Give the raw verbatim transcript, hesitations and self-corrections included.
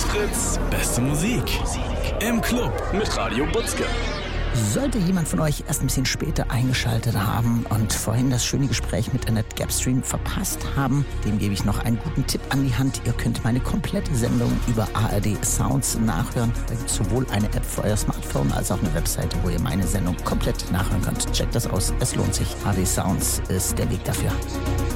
Ist Fritz, beste Musik. Im Club mit Radio Butzke. Sollte jemand von euch erst ein bisschen später eingeschaltet haben und vorhin das schöne Gespräch mit Annette Gapstream verpasst haben, dem gebe ich noch einen guten Tipp an die Hand. Ihr könnt meine komplette Sendung über A R D Sounds nachhören. Da gibt es sowohl eine App für euer Smartphone als auch eine Webseite, wo ihr meine Sendung komplett nachhören könnt. Checkt das aus, es lohnt sich. A R D Sounds ist der Weg dafür.